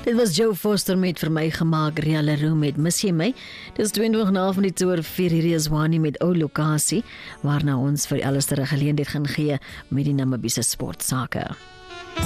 Dit was Joe Foster met vir my gemaak, Ria Leroux met Mis jy my. Dis 22:30 minute oor 4 hierdie is Wani met ou lokasie, waarna ons vir alles ter geleentheid gaan gee met die Namibiese sportsake.